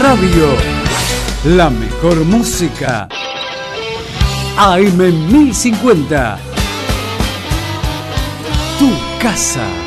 Radio. La mejor música. AM 1050. Tu casa.